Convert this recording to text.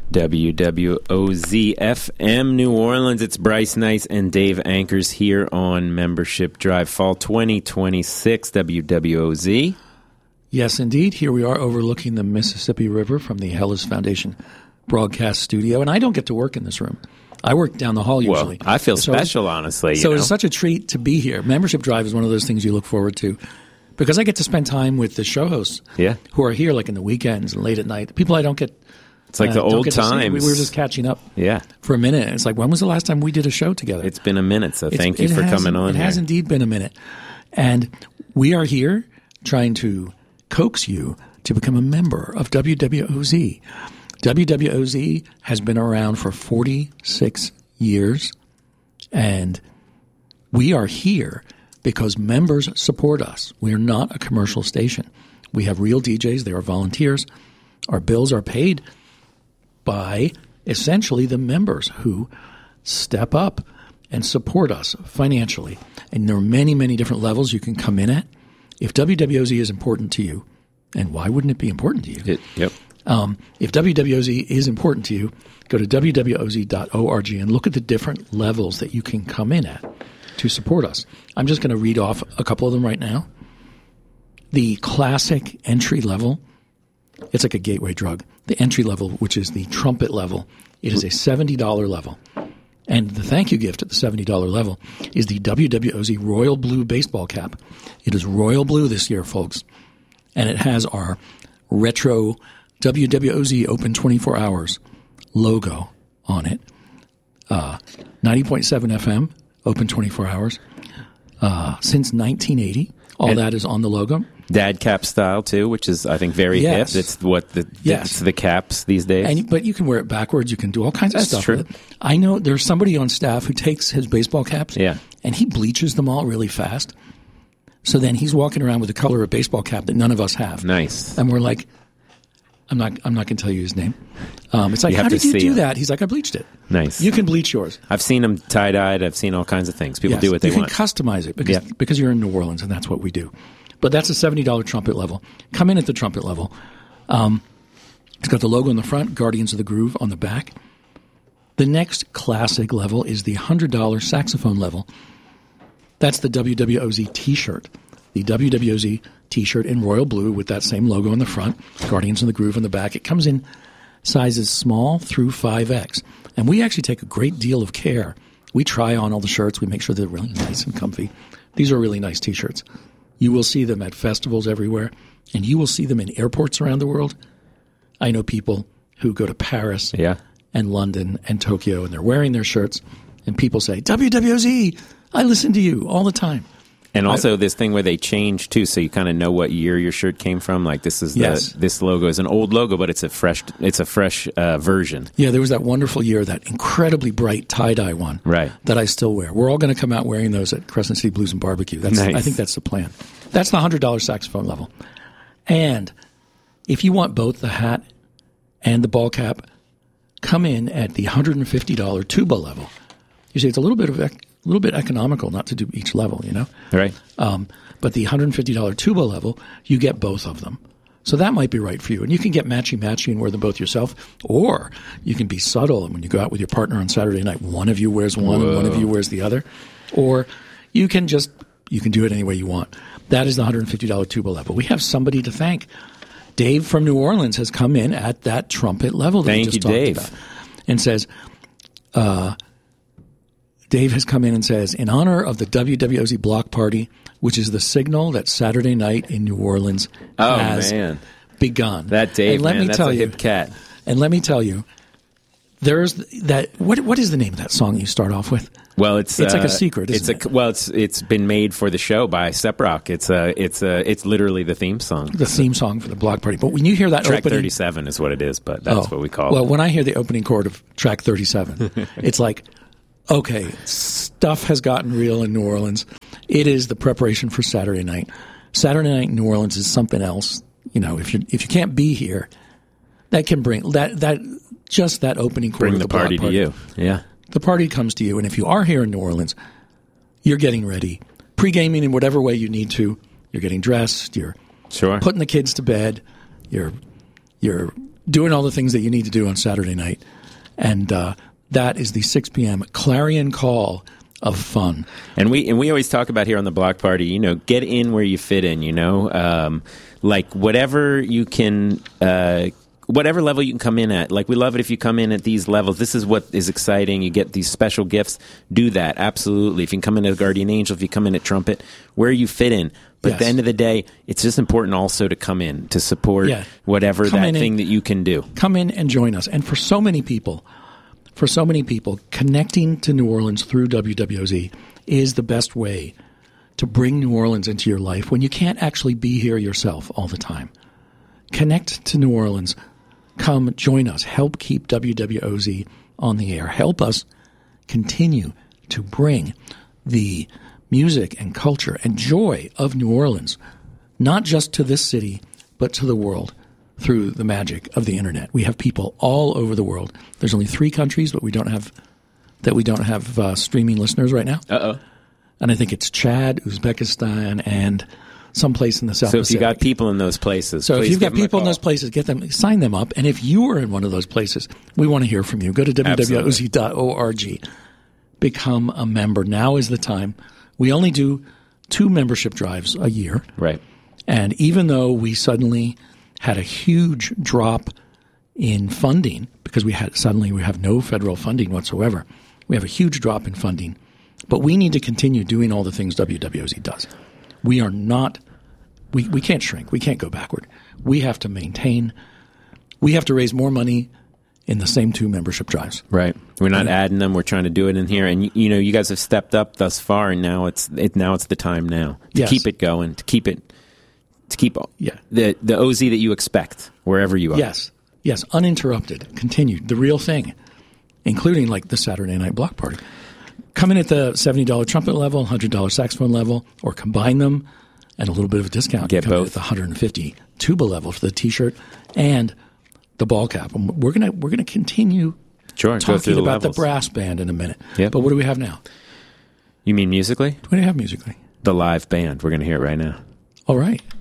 WWOZ FM New Orleans. It's Bryce Nice and Dave Anchors here on Membership Drive Fall 2026 WWOZ. Yes, indeed. Here we are overlooking the Mississippi River from the Hellas Foundation broadcast studio. And I don't get to work in this room. I work down the hall usually. Well, I feel special, honestly. So it's such a treat to be here. Membership Drive is one of those things you look forward to because I get to spend time with the show hosts who are here like in the weekends and late at night. People I don't get. It's like the old times. We were just catching up for a minute. It's like, when was the last time we did a show together? It's been a minute, so thank you for coming on. It has indeed been a minute. And we are here trying to coax you to become a member of WWOZ. WWOZ has been around for 46 years, and we are here because members support us. We are not a commercial station. We have real DJs. They are volunteers. Our bills are paid by essentially the members who step up and support us financially. And there are many, many different levels you can come in at. If WWOZ is important to you, and why wouldn't it be important to you? If WWOZ is important to you, go to wwoz.org and look at the different levels that you can come in at to support us. I'm just going to read off a couple of them right now. The classic entry level, it's like a gateway drug. The entry level, which is the trumpet level, it is a $70 level. And the thank you gift at the $70 level is the WWOZ Royal Blue baseball cap. It is Royal Blue this year, folks. And it has our retro WWOZ Open 24 Hours logo on it. 90.7 FM, Open 24 Hours. Since 1980, all that is on the logo. Dad cap style too, which is I think very hip. It's what it's the caps these days. But you can wear it backwards. You can do all kinds of stuff true. with it. I know there's somebody on staff who takes his baseball caps and he bleaches them all really fast. So then he's walking around with the color of baseball cap that none of us have. Nice. And we're like, I'm not going to tell you his name. It's like, how did you do that? He's like, I bleached it. Nice. You can bleach yours. I've seen them tie-dyed. I've seen all kinds of things. People do what they want. You can customize it because you're in New Orleans, and that's what we do. But that's a $70 trumpet level. Come in at the trumpet level. It's got the logo on the front, Guardians of the Groove on the back. The next classic level is the $100 saxophone level. That's the WWOZ T-shirt. The WWOZ T-shirt in royal blue with that same logo on the front, Guardians of the Groove on the back. It comes in sizes small through 5X. And we actually take a great deal of care. We try on all the shirts. We make sure they're really nice and comfy. These are really nice T-shirts. You will see them at festivals everywhere, and you will see them in airports around the world. I know people who go to Paris and London and Tokyo, and they're wearing their shirts, and people say, WWOZ, I listen to you all the time. And also this thing where they change, too, so you kind of know what year your shirt came from. Like, this is this logo is an old logo, but it's a fresh version. Yeah, there was that wonderful year, that incredibly bright tie-dye one that I still wear. We're all going to come out wearing those at Crescent City Blues and Barbecue. Nice. I think that's the plan. That's the $100 saxophone level. And if you want both the hat and the ball cap, come in at the $150 tuba level. You see, it's a little bit economical not to do each level, you know? Right. But the $150 tuba level, you get both of them. So that might be right for you. And you can get matchy-matchy and wear them both yourself. Or you can be subtle, and when you go out with your partner on Saturday night, one of you wears one and one of you wears the other. Or you can do it any way you want. That is the $150 tuba level. We have somebody to thank. Dave from New Orleans has come in at that trumpet level that we just talked about. And says, Dave has come in and says, in honor of the WWOZ block party, which is the signal that Saturday night in New Orleans has begun. That Dave, that's a hip cat. And let me tell you, there's that. What is the name of that song you start off with? Well, it's like a secret. Isn't it? It's been made for the show by Seprock. It's literally the theme song. The theme song for the block party. But when you hear that track opening, 37 is what it is, but that's what we call it. Well, when I hear the opening chord of track 37, it's like, okay, stuff has gotten real in New Orleans. It is the preparation for Saturday night. Saturday night in New Orleans is something else. You know, if you can't be here, that can bring that just that opening chord. Bring the party to you. Yeah. The party comes to you, and if you are here in New Orleans, you're getting ready. Pre-gaming in whatever way you need to. You're getting dressed. You're putting the kids to bed. You're doing all the things that you need to do on Saturday night. And that is the 6 p.m. clarion call of fun. And we always talk about here on the Block Party, you know, get in where you fit in, you know, like whatever you can, whatever level you can come in at. Like, we love it if you come in at these levels. This is what is exciting. You get these special gifts. Do that. Absolutely. If you can come in at Guardian Angel, if you come in at Trumpet, where you fit in. But at the end of the day, it's just important also to come in, to support whatever that thing that you can do. Come in and join us. And for so many people, connecting to New Orleans through WWOZ is the best way to bring New Orleans into your life when you can't actually be here yourself all the time. Connect to New Orleans. Come join us. Help keep WWOZ on the air. Help us continue to bring the music and culture and joy of New Orleans, not just to this city, but to the world through the magic of the internet. We have people all over the world. There's only 3 countries that we don't have streaming listeners right now. And I think it's Chad, Uzbekistan, and someplace in the South Pacific. So if you got people in those places, so if you've got people in those places, sign them up. And if you are in one of those places, we want to hear from you. Go to wwoz.org. Become a member. Now is the time. We only do 2 membership drives a year. Right. And even though we suddenly had a huge drop in funding because we have no federal funding whatsoever. We have a huge drop in funding. But we need to continue doing all the things WWOZ does. We are not – we can't shrink. We can't go backward. We have to maintain – we have to raise more money in the same 2 membership drives. Right. We're not adding them. We're trying to do it in here. And, you know, you guys have stepped up thus far, and now it's the time now to keep it going, to keep the OZ that you expect wherever you are. Yes, uninterrupted, continued, the real thing, including like the Saturday Night Block Party. Come in at the $70 trumpet level, $100 saxophone level, or combine them at a little bit of a discount. Get both. At the $150 tuba level for the T-shirt and the ball cap. And we're gonna continue talking about the brass band in a minute. Yep. But what do we have now? You mean musically? What do we have musically? The live band. We're going to hear it right now. All right.